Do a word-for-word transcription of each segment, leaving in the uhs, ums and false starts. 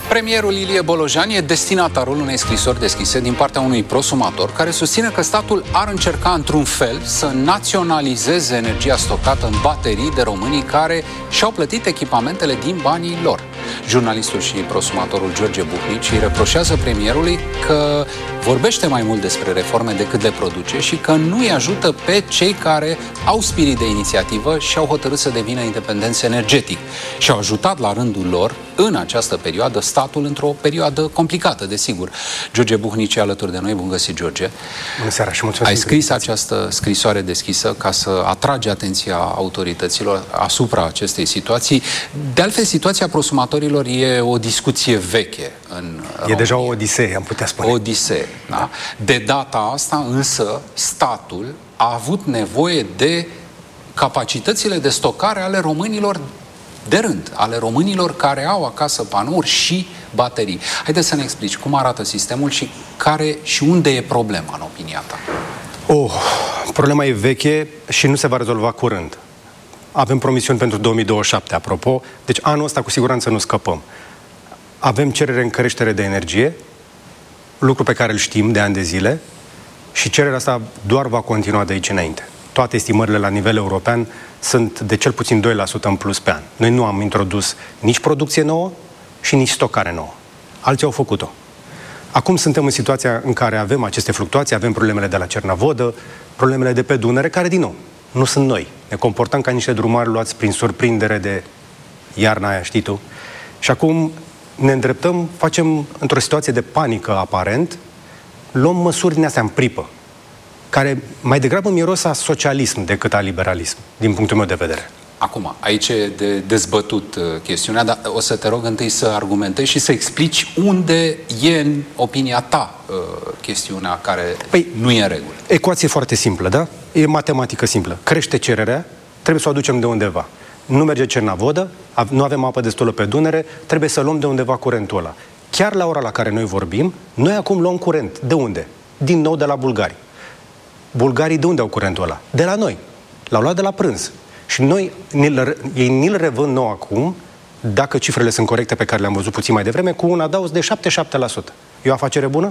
Premierul Ilie Bolojan e destinatarul unei scrisori deschise din partea unui prosumator care susține că statul ar încerca într-un fel să naționalizeze energia stocată în baterii de românii care și-au plătit echipamentele din banii lor. Jurnalistul și prosumatorul George Buhnici îi reproșează premierului că vorbește mai mult despre reforme decât le produce și că nu îi ajută pe cei care au spirit de inițiativă și au hotărât să devină independenți energetic și au ajutat la rândul lor în această perioadă statul într-o perioadă complicată, desigur. George Buhnici e alături de noi. Bun găsit, George. Bună seara și mulțumesc. Ai scris această scrisoare deschisă ca să atragi atenția autorităților asupra acestei situații. De altfel, situația prosumatorilor e o discuție veche în România. E deja o odisee, am putea spune. O odisee, da? De data asta, însă, statul a avut nevoie de capacitățile de stocare ale românilor de rând, ale românilor care au acasă panouri și baterii. Haideți să ne explici cum arată sistemul și care și unde e problema, în opinia ta. Oh, problema e veche și nu se va rezolva curând. Avem promisiuni pentru două mii douăzeci și șapte, apropo, deci anul ăsta cu siguranță nu scăpăm. Avem cerere în creștere de energie, lucru pe care îl știm de ani de zile, și cererea asta doar va continua de aici înainte. Toate estimările la nivel european sunt de cel puțin doi la sută în plus pe an. Noi nu am introdus nici producție nouă și nici stocare nouă. Alții au făcut-o. Acum suntem în situația în care avem aceste fluctuații, avem problemele de la Cernavodă, problemele de pe Dunăre, care, din nou, nu sunt noi. Ne comportăm ca niște drumari luați prin surprindere de iarna aia, știi tu? Și acum ne îndreptăm, facem într-o situație de panică aparent, luăm măsuri din astea în pripă, care mai degrabă miros a socialism decât a liberalism, din punctul meu de vedere. Acum, aici e de dezbătut uh, chestiunea, dar o să te rog întâi să argumentezi și să explici unde e, în opinia ta, uh, chestiunea care păi, nu e în regulă. Ecuație foarte simplă, da? E matematică simplă. Crește cererea, trebuie să o aducem de undeva. Nu merge Cernavodă, nu avem apă destulă pe Dunăre, trebuie să luăm de undeva curentul ăla. Chiar la ora la care noi vorbim, noi acum luăm curent. De unde? Din nou de la bulgari. Bulgarii de unde au curentul ăla? De la noi. L-au luat de la prânz. Și noi, ei ni-l revând nou acum, dacă cifrele sunt corecte pe care le-am văzut puțin mai devreme, cu un adaos de șaptezeci și șapte la sută. E o afacere bună?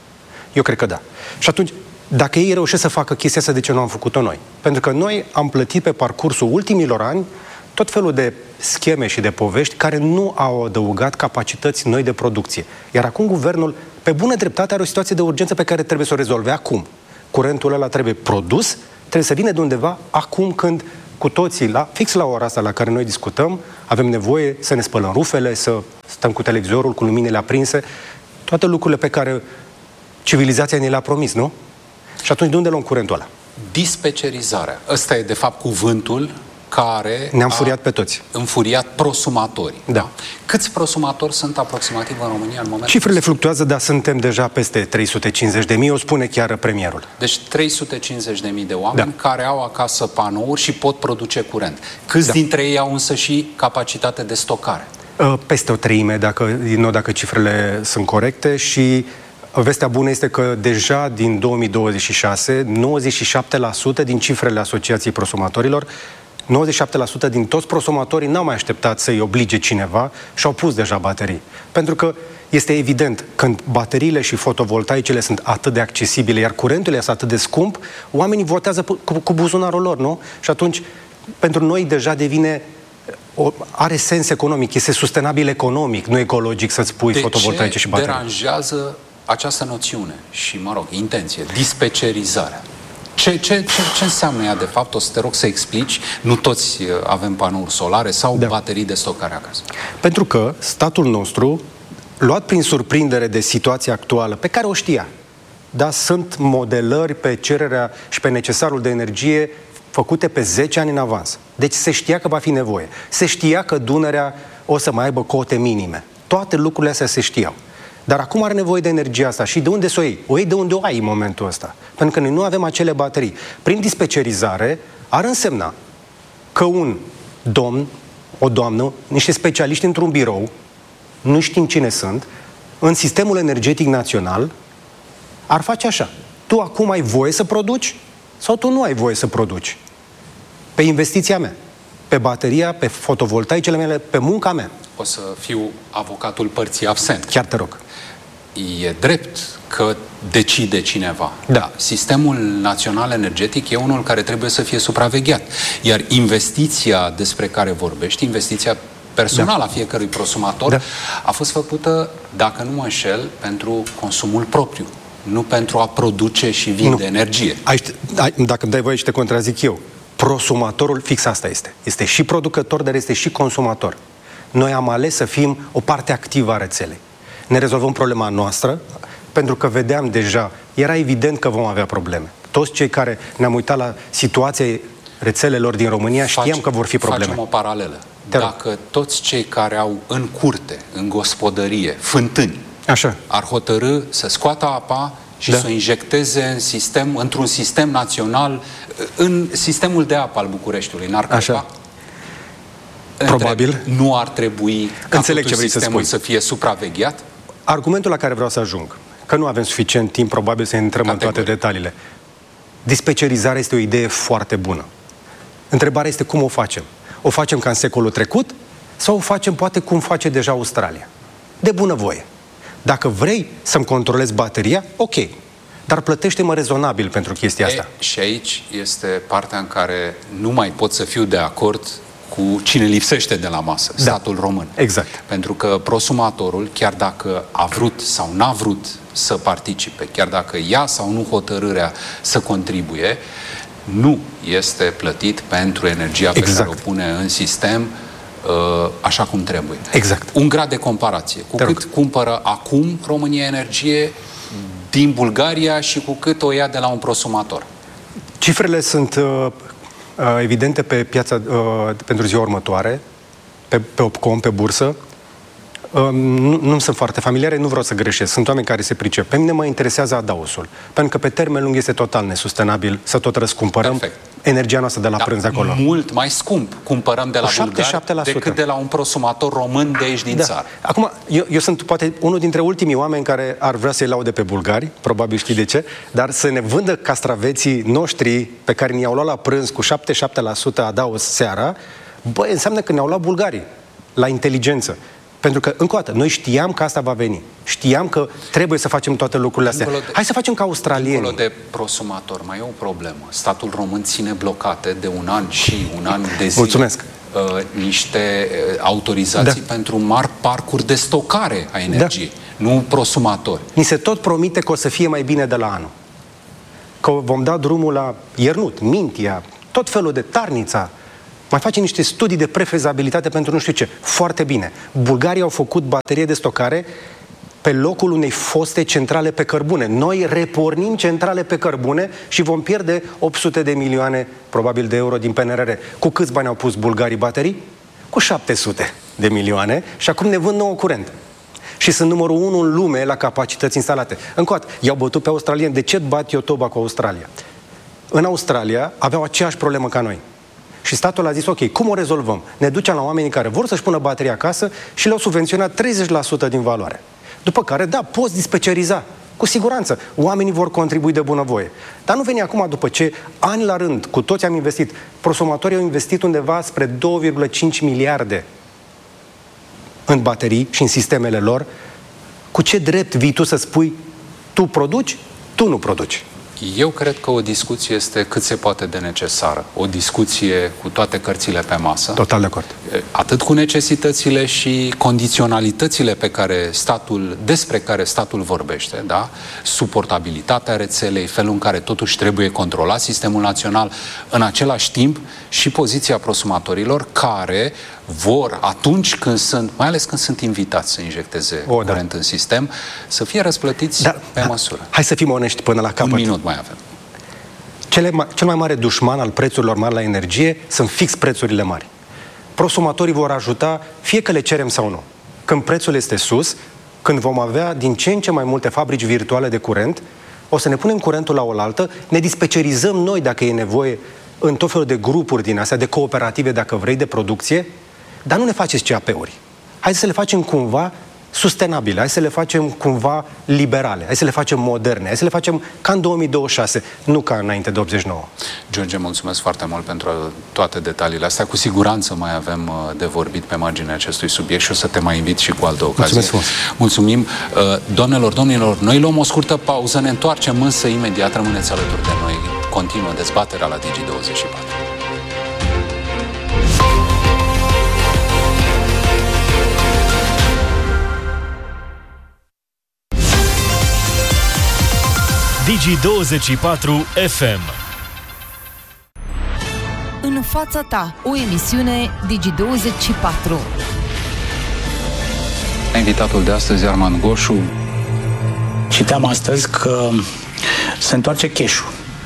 Eu cred că da. Și atunci, dacă ei reușesc să facă chestia asta, de ce nu am făcut-o noi? Pentru că noi am plătit pe parcursul ultimilor ani tot felul de scheme și de povești care nu au adăugat capacități noi de producție. Iar acum guvernul, pe bună dreptate, are o situație de urgență pe care trebuie să o rezolve acum. Curentul ăla trebuie produs, trebuie să vină de undeva acum când cu toții, la, fix la ora asta la care noi discutăm, avem nevoie să ne spălăm rufele, să stăm cu televizorul, cu luminile aprinse, toate lucrurile pe care civilizația ne le-a promis, nu? Și atunci de unde luăm curentul ăla? Dispecerizarea. Ăsta e de fapt cuvântul care ne-am furiat pe toți. Înfuriat prosumatorii. Da. Câți prosumatori sunt aproximativ în România în momentul? Cifrele fluctuează, dar suntem deja peste trei sute cincizeci de mii, o spune chiar premierul. Deci trei sute cincizeci de mii de oameni da. care au acasă panouri și pot produce curent. Câți da. dintre ei au însă și capacitate de stocare? Peste o treime, dacă, din nou, dacă cifrele sunt corecte, și vestea bună este că deja din două mii douăzeci și șase, nouăzeci și șapte la sută din cifrele Asociației Prosumatorilor, nouăzeci și șapte la sută din toți prosumatorii n-au mai așteptat să-i oblige cineva și au pus deja baterii. Pentru că este evident, când bateriile și fotovoltaicele sunt atât de accesibile, iar curentul este atât de scump, oamenii votează cu, cu buzunarul lor, nu? Și atunci, pentru noi deja devine, o, are sens economic, este sustenabil economic, nu ecologic să-ți pui de fotovoltaice și baterii. De ce deranjează această noțiune și, mă rog, intenție, dispecerizarea? Ce, ce, ce, ce înseamnă ea, de fapt? O să te rog să explici. Nu toți avem panouri solare sau da. baterii de stocare acasă. Pentru că statul nostru, luat prin surprindere de situația actuală, pe care o știa, dar sunt modelări pe cererea și pe necesarul de energie făcute pe zece ani în avans. Deci se știa că va fi nevoie. Se știa că Dunărea o să mai aibă cote minime. Toate lucrurile astea se știau. Dar acum are nevoie de energia asta. Și de unde să o iei? O iei de unde o ai în momentul ăsta. Pentru că noi nu avem acele baterii. Prin dispecerizare ar însemna că un domn, o doamnă, niște specialiști într-un birou, nu știm cine sunt, în sistemul energetic național, ar face așa. Tu acum ai voie să produci sau tu nu ai voie să produci? Pe investiția mea. pe bateria, pe fotovoltaicele mele, pe munca mea. O să fiu avocatul părții absent. Chiar te rog. E drept că decide cineva. Da. Sistemul național energetic e unul care trebuie să fie supravegheat. Iar investiția despre care vorbești, investiția personală da. a fiecărui prosumator, da. a fost făcută, dacă nu mă înșel, pentru consumul propriu, nu pentru a produce și vinde nu. energie. Aici, dacă îmi dai voie și te contrazic eu, prosumatorul fix asta este. Este și producător, dar este și consumator. Noi am ales să fim o parte activă a rețelei. Ne rezolvăm problema noastră, pentru că vedeam deja, era evident că vom avea probleme. Toți cei care ne-am uitat la situația rețelelor din România știam Face, că vor fi probleme. Facem o paralelă. Te Dacă rog. toți cei care au în curte, în gospodărie, fântâni, Așa. ar hotărâ să scoată apa și da. să o injecteze în sistem, într-un sistem național, în sistemul de apă al Bucureștiului, n-ar căpa? Probabil. Nu ar trebui ca Înțeleg ce vrei sistemul să, spui. să fie supravegheat? Argumentul la care vreau să ajung, că nu avem suficient timp, probabil să intrăm Categoric. în toate detaliile. Dispecerizarea este o idee foarte bună. Întrebarea este cum o facem. O facem ca în secolul trecut sau o facem poate cum face deja Australia? De bunăvoie. Dacă vrei să-mi controlezi bateria, ok. Dar plătește-mă rezonabil pentru chestia asta. E, și aici este partea în care nu mai pot să fiu de acord cu cine lipsește de la masă, da. statul român. Exact. Pentru că prosumatorul, chiar dacă a vrut sau n-a vrut să participe, chiar dacă ia sau nu hotărârea să contribuie, nu este plătit pentru energia pe exact. care o pune în sistem așa cum trebuie. Exact. Un grad de comparație. Cu Te cât rog. cumpără acum România energie din Bulgaria și cu cât o ia de la un prosumator? Cifrele sunt uh, evidente pe piața uh, pentru ziua următoare, pe, pe Opcom, pe bursă. Uh, nu, nu sunt foarte familiare, nu vreau să greșesc. Sunt oameni care se pricep. Pe mine mă interesează adaosul. Pentru că pe termen lung este total nesustenabil să tot răscumpărăm Perfect. energia noastră de la da, prânz acolo. Mult mai scump cumpărăm de la bulgari decât de la un prosumator român de aici din da. țară. Acum, eu, eu sunt poate unul dintre ultimii oameni care ar vrea să-i laude pe bulgari, probabil știi de ce, dar să ne vândă castraveții noștri pe care ne-au luat la prânz cu șaptezeci și șapte la sută adaos seara, băi, înseamnă că ne-au luat bulgarii la inteligență. Pentru că, încă o dată, noi știam că asta va veni. Știam că trebuie să facem toate lucrurile astea. De, Hai să facem ca australienii. Dincolo de prosumator, mai e o problemă. Statul român ține blocate de un an și un an de zi. Mulțumesc. Uh, niște uh, autorizații da. pentru mari parcuri de stocare a energiei. Da. Nu prosumatori. Ni se tot promite că o să fie mai bine de la anul. Că vom da drumul la Iernut, Mintia, tot felul de Tarnița. Mai face niște studii de prefezabilitate pentru nu știu ce. Foarte bine. Bulgarii au făcut baterie de stocare pe locul unei foste centrale pe cărbune. Noi repornim centrale pe cărbune și vom pierde opt sute de milioane, probabil, de euro din P N R R. Cu câți bani au pus bulgarii baterii? Cu șapte sute de milioane și acum ne vând nouă curent. Și sunt numărul unu în lume la capacități instalate. Încă o dată, i-au bătut pe australieni. De ce bat eu toba cu Australia? În Australia aveau aceeași problemă ca noi. Și statul a zis, ok, cum o rezolvăm? Ne ducem la oamenii care vor să-și pună bateria acasă și le-au subvenționat treizeci la sută din valoare. După care, da, poți dispeceriza. Cu siguranță, oamenii vor contribui de bunăvoie. Dar nu veni acum după ce, ani la rând, cu toți am investit. Prosumatorii au investit undeva spre două virgulă cinci miliarde în baterii și în sistemele lor. Cu ce drept vii tu să spui, tu produci, tu nu produci? Eu cred că o discuție este cât se poate de necesară. O discuție cu toate cărțile pe masă. Total de acord. Atât cu necesitățile și condiționalitățile pe care statul, despre care statul vorbește, da? Suportabilitatea rețelei, felul în care totuși trebuie controlat sistemul național, în același timp și poziția prosumatorilor care vor, atunci când sunt, mai ales când sunt invitați să injecteze o, curent da. în sistem, să fie răsplătiți Dar, pe măsură. Hai să fim onești până la capăt. Un minut mai avem. Cele mai, cel mai mare dușman al prețurilor mari la energie sunt fix prețurile mari. Prosumatorii vor ajuta, fie că le cerem sau nu. Când prețul este sus, când vom avea din ce în ce mai multe fabrici virtuale de curent, o să ne punem curentul la oaltă, ne dispecerizăm noi dacă e nevoie în tot felul de grupuri din astea, de cooperative, dacă vrei, de producție, dar nu ne faceți C A P-uri. Hai să le facem cumva sustenabile, hai să le facem cumva liberale, hai să le facem moderne, hai să le facem ca în două mii douăzeci și șase, nu ca înainte de optzeci și nouă. George, mulțumesc foarte mult pentru toate detaliile astea. Cu siguranță mai avem de vorbit pe marginea acestui subiect și o să te mai invit și cu altă ocazie. Mulțumesc. Mulțumim. Doamnelor, domnilor, noi luăm o scurtă pauză, ne întoarcem însă imediat, rămâneți alături de noi. Continuă dezbaterea la Digi douăzeci și patru. Digi douăzeci și patru F M. În fața ta, o emisiune Digi douăzeci și patru. Invitatul de astăzi, Armand Goșu. Citeam astăzi că se întoarce cash-ul.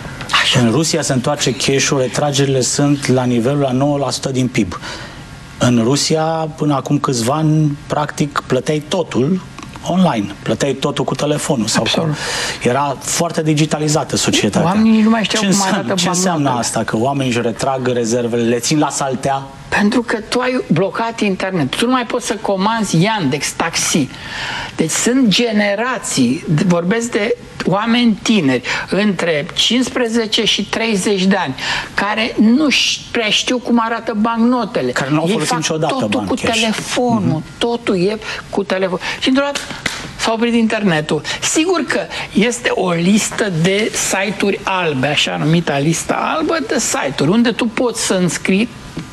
În Rusia se întoarce cash-ul, retragerile sunt la nivelul la nouă la sută din P I B. În Rusia, până acum câțiva ani, practic, plăteai totul online, plăteai totul cu telefonul. Sau cu... Era foarte digitalizată societatea. Oamenii nu mai știau ce cum înseamnă, arată ce înseamnă asta? Că oamenii își retrag rezervele, le țin la saltea? Pentru că tu ai blocat internet. Tu nu mai poți să comanzi Yandex, taxi. Deci sunt generații, vorbesc de oameni tineri, între cincisprezece și treizeci de ani, care nu prea știu cum arată bancnotele. Care nu au folosit niciodată totul cu cash. telefonul. Mm-hmm. Totul e cu telefon. Și într-o dată s-a oprit internetul. Sigur că este o listă de site-uri albe, așa numita lista albă de site-uri, unde tu poți să înscrii,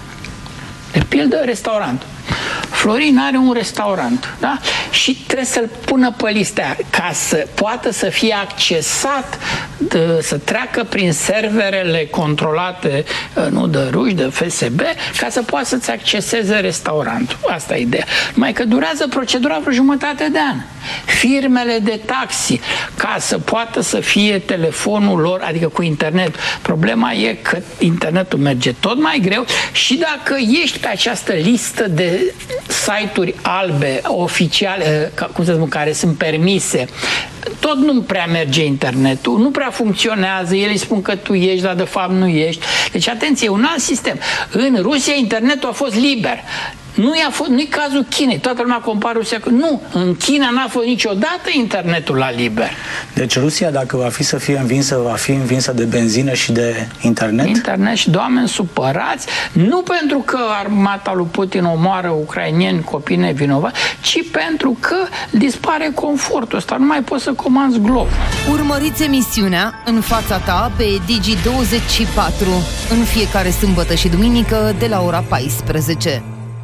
de pildă, restaurant. Florin are un restaurant, da? Și trebuie să-l pună pe listea ca să poată să fie accesat, de, să treacă prin serverele controlate, nu de ruși, de F S B, ca să poată să-ți acceseze restaurantul. Asta e ideea. Numai că durează procedura vreo jumătate de an. Firmele de taxi, ca să poată să fie telefonul lor, adică cu internet. Problema e că internetul merge tot mai greu și dacă ești pe această listă de site-uri albe, oficiale, cum să spun, care sunt permise, tot nu prea merge internetul, nu prea funcționează, ei spun că tu ești, dar de fapt nu ești. Deci, atenție, e un alt sistem. În Rusia internetul a fost liber. Nu i-a fost, nu-i cazul Chinei. Toată lumea compară Rusia cu... Nu, în China n-a fost niciodată internetul la liber. Deci Rusia, dacă va fi să fie învinsă, va fi învinsă de benzină și de internet? Internet și de oameni supărați, nu pentru că armata lui Putin omoară ucrainieni, copii nevinovați, ci pentru că dispare confortul ăsta. Nu mai poți să comanzi glob. Urmăriți emisiunea În fața ta pe Digi douăzeci și patru în fiecare sâmbătă și duminică de la ora paisprezece.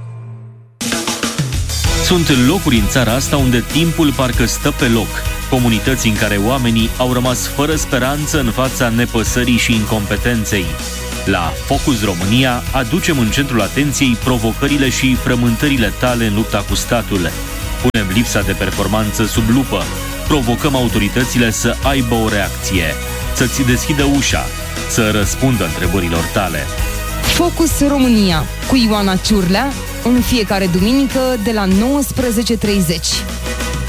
Sunt locuri în țara asta unde timpul parcă stă pe loc. Comunități în care oamenii au rămas fără speranță în fața nepăsării și incompetenței. La Focus România aducem în centrul atenției provocările și frământările tale în lupta cu statul. Punem lipsa de performanță sub lupă. Provocăm autoritățile să aibă o reacție, să-ți deschidă ușa, să răspundă întrebărilor tale. Focus România cu Ioana Ciurlea în fiecare duminică de la nouăsprezece treizeci.